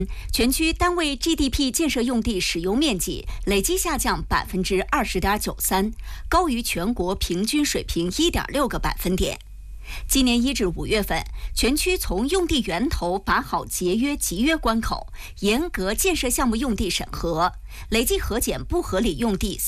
全区单位 GDP 建设用地使用面积累计下降20.93%，高于全国平均水平1.6个百分点。今年1至5月份，全区从用地源头把好节约集约关口，严格建设项目用地审核，累计核检不合理用地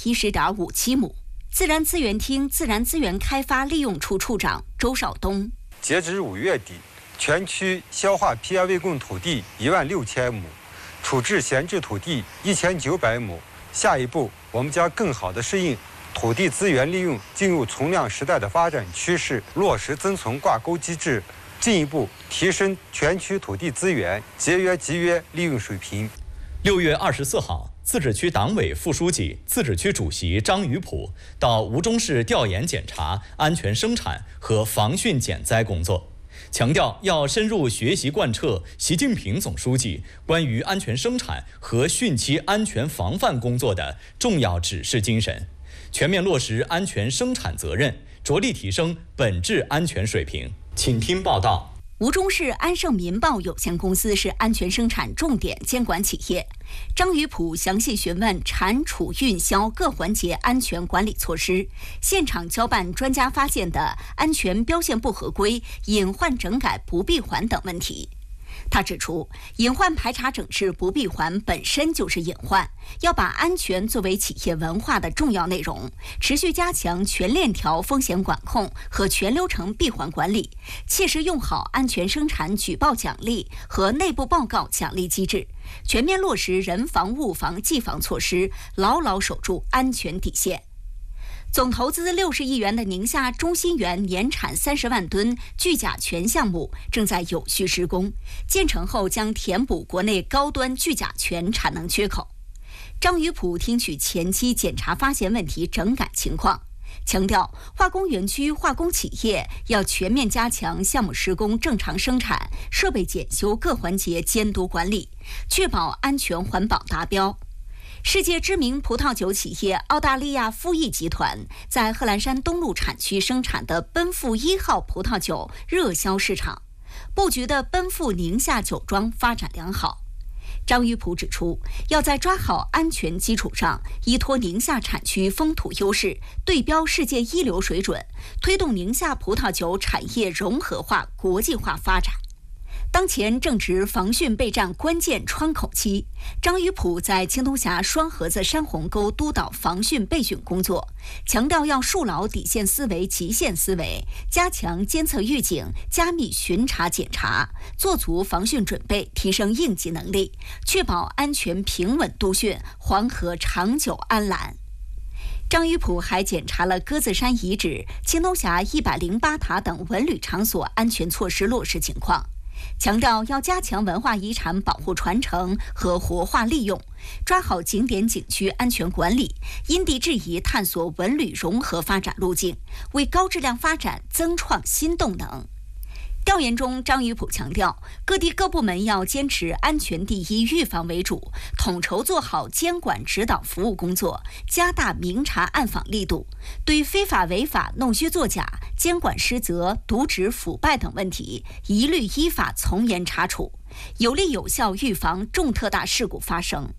310.57亩。自然资源厅自然资源开发利用处处长周少东： 截至5月底，全区消化批压未供土地16000亩，处置闲置土地1900亩。下一步，我们将更好地适应土地资源利用进入从量时代的发展趋势，落实增存挂钩机制，进一步提升全区土地资源节约集约利用水平。 6月24号，自治区党委副书记、自治区主席张于普到吴忠市调研检查安全生产和防汛减灾工作，强调要深入学习贯彻习近平总书记关于安全生产和汛期安全防范工作的重要指示精神，全面落实安全生产责任，着力提升本质安全水平。请听报道。 吴忠市安盛民报有限公司是安全生产重点监管企业。张于普详细询问产储运销各环节安全管理措施，现场交办专家发现的安全标线不合规、隐患整改不闭环等问题。他指出，隐患排查整治不闭环本身就是隐患，要把安全作为企业文化的重要内容，持续加强全链条风险管控和全流程闭环管理，切实用好安全生产举报奖励和内部报告奖励机制，全面落实人防、物防、技防措施，牢牢守住安全底线。总投资60亿元的宁夏中心园年产30万吨聚甲醛项目正在有序施工，建成后将填补国内高端聚甲醛产能缺口。张于普听取前期检查发现问题整改情况，强调化工园区化工企业要全面加强项目施工正常生产、设备检修各环节监督管理，确保安全环保达标。世界知名葡萄酒企业澳大利亚富益集团在贺兰山东路产区生产的奔富1号葡萄酒热销市场，布局的奔富宁夏酒庄发展良好。张于普指出，要在抓好安全基础上，依托宁夏产区风土优势，对标世界一流水准，推动宁夏葡萄酒产业融合化、国际化发展。当前正值防汛备战关键窗口期，张于普在青东峡双河子山洪沟督导防汛备汛工作，强调要树牢底线思维、极限思维，加强监测预警、加密巡查检查，做足防汛准备，提升应急能力，确保安全平稳度汛，黄河长久安澜。张于普还检查了鸽子山遗址、青东峡108塔等文旅场所安全措施落实情况，强调要加强文化遗产保护传承和活化利用，抓好景点景区安全管理，因地制宜探索文旅融合发展路径，为高质量发展增创新动能。调研中，张于普强调，各地各部门要坚持安全第一、预防为主，统筹做好监管指导服务工作，加大明察暗访力度，对非法违法、弄虚作假、监管失责、渎职腐败等问题，一律依法从严查处，有力有效预防重特大事故发生。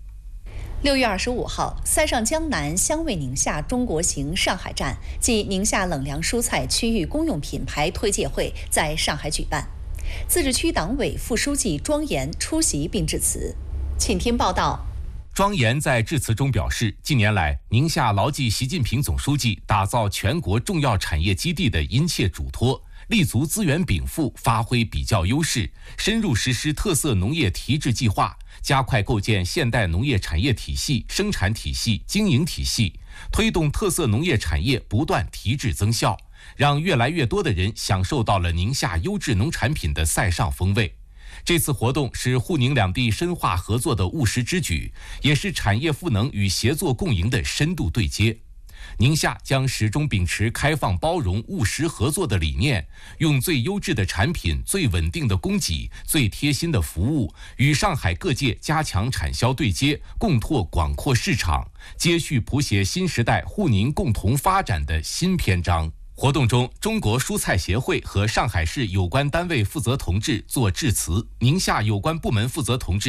6月25号，塞上江南香味宁夏中国行上海站暨宁夏冷凉蔬菜区域公用品牌推介会在上海举办，自治区党委副书记庄严出席并致辞。请听报道。 庄严在致辞中表示，近年来，宁夏牢记习近平总书记打造全国重要产业基地的殷切嘱托，立足资源禀赋，发挥比较优势，深入实施特色农业提质计划，加快构建现代农业产业体系、生产体系、经营体系，推动特色农业产业不断提质增效，让越来越多的人享受到了宁夏优质农产品的塞上风味。这次活动是沪宁两地深化合作的务实之举，也是产业赋能与协作共赢的深度对接。宁夏将始终秉持开放包容、务实合作的理念，用最优质的产品、最稳定的供给、最贴心的服务，与上海各界加强产销对接，共拓广阔市场，接续谱写新时代沪宁共同发展的新篇章。活动中，中国蔬菜协会和上海市有关单位负责同志作致辞，宁夏有关部门负责同志